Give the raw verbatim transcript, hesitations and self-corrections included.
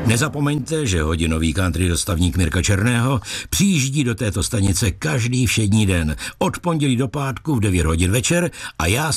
Nezapomeňte, že hodinový country dostavník Mirka Černého přijíždí do této stanice každý všední den od pondělí do pátku v devět hodin večer a já